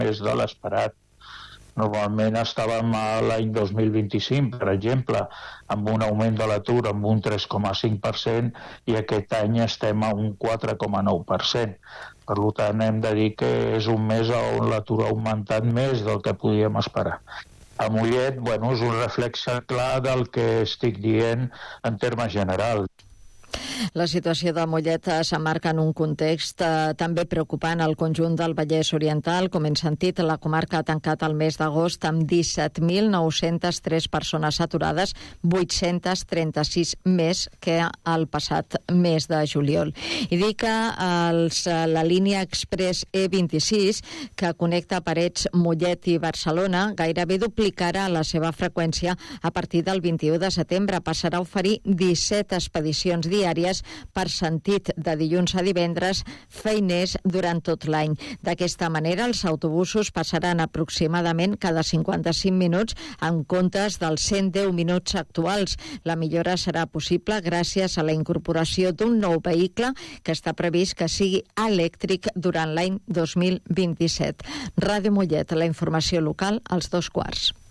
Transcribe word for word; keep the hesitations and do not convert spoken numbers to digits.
més de l'esperat. Normalment estàvem a l'any dos mil vint-i-cinc, per exemple, amb un augment de l'atur amb un tres coma cinc per cent i aquest any estem a un quatre coma nou per cent. Per tant, hem de dir que és un mes on l'atur ha augmentat més del que podíem esperar. A Mollet, bueno, és un reflexe clar del que estic dient en termes generals. La situació de Mollet s'emmarca en un context eh, també preocupant al conjunt del Vallès Oriental. Com hem sentit, la comarca ha tancat el mes d'agost amb disset mil nou-centes tres persones aturades, vuit-cents trenta-sis més que el passat mes de juliol. I dic que els, la línia Express E vint-i-sis, que connecta Parets, Mollet i Barcelona, gairebé duplicarà la seva freqüència a partir del vint-i-u de setembre. Passarà a oferir disset expedicions diàries per sentit de dilluns a divendres, feiners durant tot l'any. D'aquesta manera, els autobusos passaran aproximadament cada cinquanta-cinc minuts en comptes dels cent deu minuts actuals. La millora serà possible gràcies a la incorporació d'un nou vehicle que està previst que sigui elèctric durant l'any dos mil vint-i-set. Ràdio Mollet, la informació local als dos quarts.